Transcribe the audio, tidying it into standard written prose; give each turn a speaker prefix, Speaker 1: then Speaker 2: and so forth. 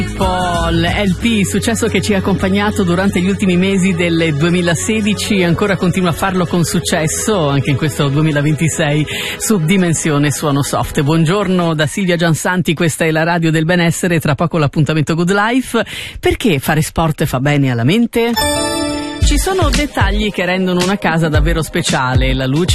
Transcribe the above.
Speaker 1: LP, successo che ci ha accompagnato durante gli ultimi mesi del 2016 e ancora continua a farlo con successo anche in questo 2026 su Dimensione Suono Soft. Buongiorno da Silvia Giansanti, questa è la radio del benessere, tra poco l'appuntamento Good Life. Perché fare sport fa bene alla mente? Ci sono dettagli che rendono una casa davvero speciale: la luce,